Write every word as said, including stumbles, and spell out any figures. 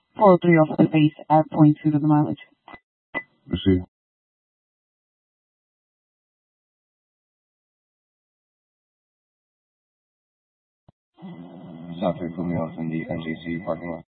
four oh three off the base at point two to the mileage. Receive. South three, put me off in the N J C parking lot.